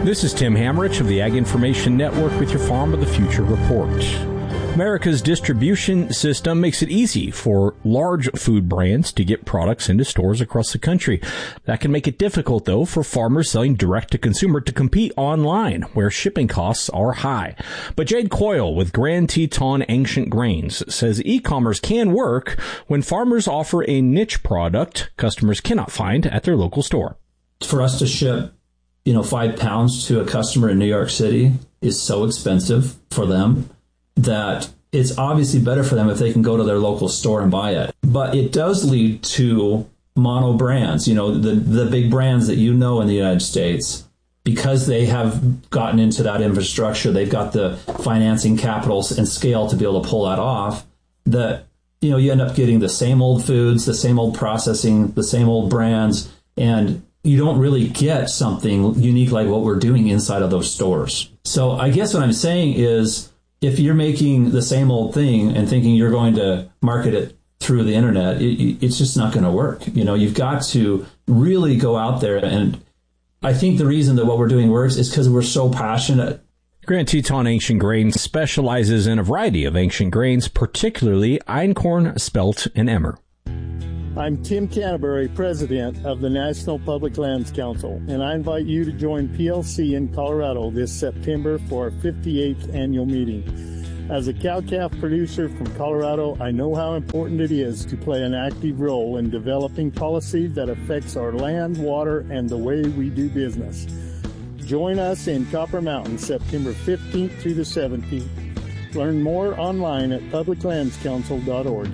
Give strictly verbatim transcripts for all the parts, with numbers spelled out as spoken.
This is Tim Hammerich of the Ag Information Network with your Farm of the Future report. America's distribution system makes it easy for large food brands to get products into stores across the country. That can make it difficult, though, for farmers selling direct to consumer to compete online, where shipping costs are high. But Jade Coyle with Grand Teton Ancient Grains says e-commerce can work when farmers offer a niche product customers cannot find at their local store. For us to ship, you know, five pounds to a customer in New York City is so expensive for them that it's obviously better for them if they can go to their local store and buy it. But it does lead to mono brands, you know, the, the big brands that you know in the United States, because they have gotten into that infrastructure, they've got the financing capitals and scale to be able to pull that off, that, you know, you end up getting the same old foods, the same old processing, the same old brands, and you don't really get something unique like what we're doing inside of those stores. So I guess what I'm saying is, if you're making the same old thing and thinking you're going to market it through the internet, it, it's just not going to work. You know, you've got to really go out there. And I think the reason that what we're doing works is because we're so passionate. Grand Teton Ancient Grains specializes in a variety of ancient grains, particularly einkorn, spelt, and emmer. I'm Tim Canterbury, president of the National Public Lands Council, and I invite you to join P L C in Colorado this September for our fifty-eighth annual meeting. As a cow-calf producer from Colorado, I know how important it is to play an active role in developing policy that affects our land, water, and the way we do business. Join us in Copper Mountain September fifteenth through the seventeenth. Learn more online at public lands council dot org.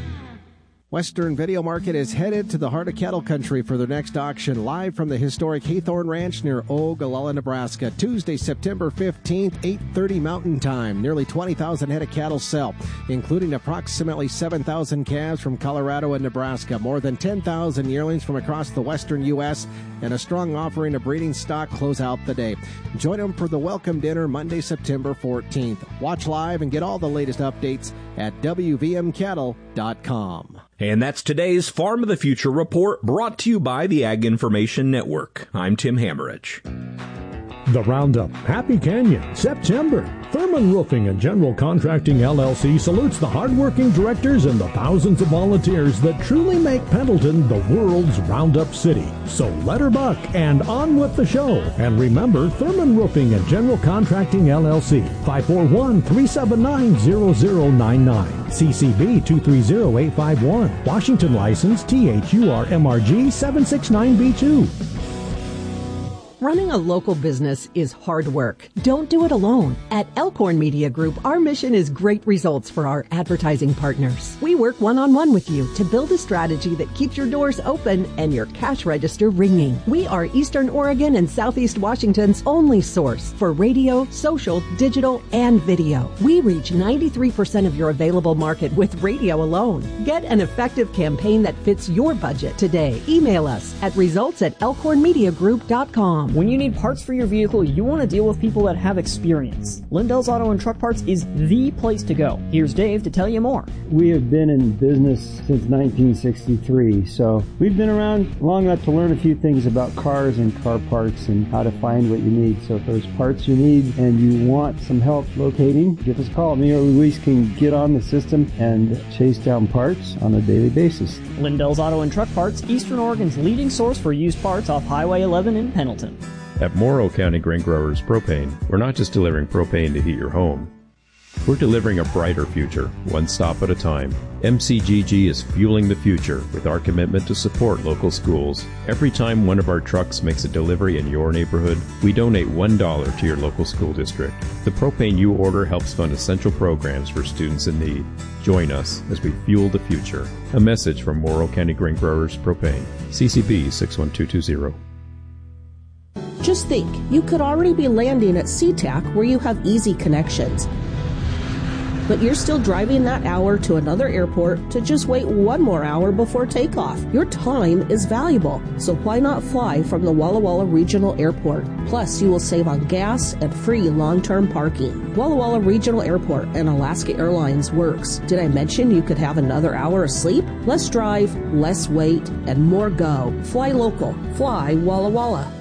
Western Video Market is headed to the heart of cattle country for their next auction, live from the historic Haythorne Ranch near Ogallala, Nebraska. Tuesday, September fifteenth, eight thirty Mountain Time. Nearly twenty thousand head of cattle sell, including approximately seven thousand calves from Colorado and Nebraska, more than ten thousand yearlings from across the western U S, and a strong offering of breeding stock close out the day. Join them for the welcome dinner Monday, September fourteenth. Watch live and get all the latest updates at w v m cattle dot com. And that's today's Farm of the Future report, brought to you by the Ag Information Network. I'm Tim Hammerich. The Roundup, Happy Canyon, September. Thurman Roofing and General Contracting, L L C salutes the hardworking directors and the thousands of volunteers that truly make Pendleton the world's Roundup city. So let her buck and on with the show. And remember, Thurman Roofing and General Contracting, L L C, five four one, three seven nine, zero zero nine nine. C C B two three zero, eight five one. Washington license T H U R M R G seven six nine B two. Running a local business is hard work. Don't do it alone. At Elkhorn Media Group, our mission is great results for our advertising partners. We work one-on-one with you to build a strategy that keeps your doors open and your cash register ringing. We are Eastern Oregon and Southeast Washington's only source for radio, social, digital, and video. We reach ninety-three percent of your available market with radio alone. Get an effective campaign that fits your budget today. Email us at results at elkhorn media group dot com. When you need parts for your vehicle, you want to deal with people that have experience. Lindell's Auto and Truck Parts is the place to go. Here's Dave to tell you more. We have been in business since nineteen sixty-three, so we've been around long enough to learn a few things about cars and car parts and how to find what you need. So if there's parts you need and you want some help locating, give us a call. Me or Luis can get on the system and chase down parts on a daily basis. Lindell's Auto and Truck Parts, Eastern Oregon's leading source for used parts off Highway eleven in Pendleton. At Morrow County Grain Growers Propane, we're not just delivering propane to heat your home. We're delivering a brighter future, one stop at a time. M C G G is fueling the future with our commitment to support local schools. Every time one of our trucks makes a delivery in your neighborhood, we donate one dollar to your local school district. The propane you order helps fund essential programs for students in need. Join us as we fuel the future. A message from Morrow County Grain Growers Propane. C C B six one two two zero. Just think, you could already be landing at SeaTac where you have easy connections. But you're still driving that hour to another airport to just wait one more hour before takeoff. Your time is valuable, so why not fly from the Walla Walla Regional Airport? Plus, you will save on gas and free long-term parking. Walla Walla Regional Airport and Alaska Airlines works. Did I mention you could have another hour of sleep? Less drive, less wait, and more go. Fly local. Fly Walla Walla.